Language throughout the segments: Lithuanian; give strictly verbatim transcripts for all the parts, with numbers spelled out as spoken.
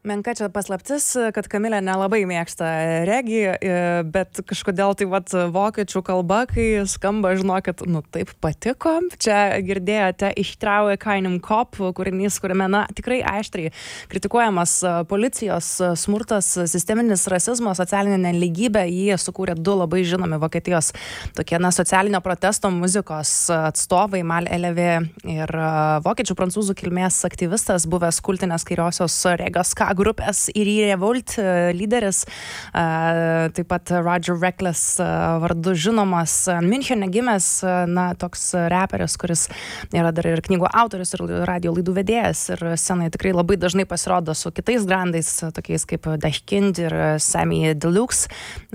Menka čia paslaptis, kad Kamilė nelabai mėgsta regį, bet kažkodėl tai vat vokiečių kalba, kai skamba, žinokit, nu taip patiko. Čia girdėjote Ištrauja Kainim Kop, kūrinys, kuriame, na, tikrai aštriai kritikuojamas policijos smurtas, sisteminis rasizmas, socialinė nelygybė. Jį sukūrė du labai žinomi Vokietijos tokie, na, socialinio protesto muzikos atstovai, Mal Elevė ir vokiečių prancūzų kilmės aktyvistas, buvęs kultinės kairiosios regos K grupės ir Revolt lyderis, taip pat Roger Reckless vardu žinomas, Miunchene gimęs, na, toks reperis, kuris yra dar ir knygų autorius ir radio laidų vedėjas ir scenoje tikrai labai dažnai pasirodo su kitais grandais, tokiais kaip Dachkind ir Sammy Deluxe.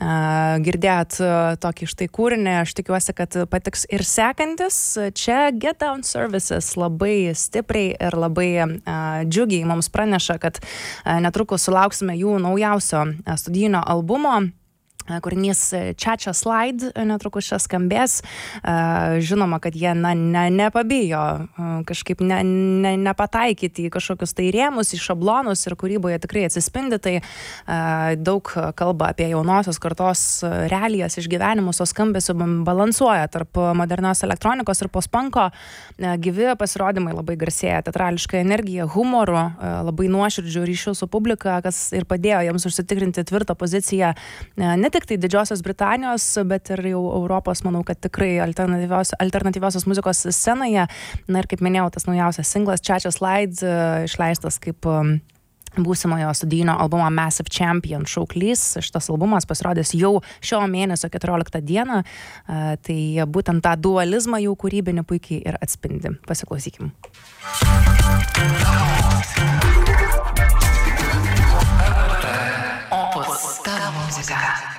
Girdėjot tokį štai kūrinį, aš tikiuosi, kad patiks ir sekantis. Čia Get Down Services labai stipriai ir labai džiugiai mums praneša, kad netrukus sulauksime jų naujausio studijinio albumo. Kūrinys Cha-Cha Slide netrukus čia skambės. Žinoma, kad jie na, ne, nepabijo kažkaip ne, ne, nepataikyti į kažkokius tai rėmus, į šablonus ir kūryboje tikrai atsispindi. Tai daug kalba apie jaunosios kartos realijas, išgyvenimus, o skambesiu balansuoja tarp modernios elektronikos ir post-punko. Gyvi pasirodymai labai garsėja teatrališka energija, humoru, labai nuoširdžių ryšių su publika, kas ir padėjo jiems užsitikrinti tvirtą poziciją ne tik tai Didžiosios Britanijos, bet ir jau Europos, manau, kad tikrai alternatyvios, alternatyviosios muzikos scenoje. Na ir kaip minėjau, tas naujausias singlas Cha-Cha Slide išleistas kaip būsimojo studijinio albumo Massive Champion šauklys. Šitas albumas pasirodys jau šio mėnesio keturioliktą dieną. Tai būtent tą dualizmą jų kūrybinį puikiai ir atspindi. Pasiklausykim. Opus, tavo muzika.